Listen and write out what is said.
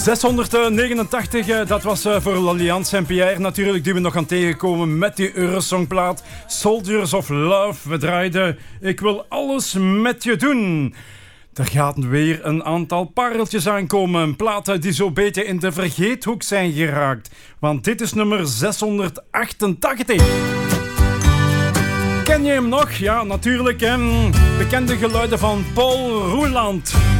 689, dat was voor L'Alliance en Pierre natuurlijk, die we nog gaan tegenkomen met die Eurosongplaat Soldiers of Love. We draaiden Ik wil alles met je doen. Er gaat weer een aantal pareltjes aankomen, platen die zo beter in de vergeethoek zijn geraakt. Want dit is nummer 688. Ken je hem nog? Ja, natuurlijk. Bekende geluiden van Paul Roeland.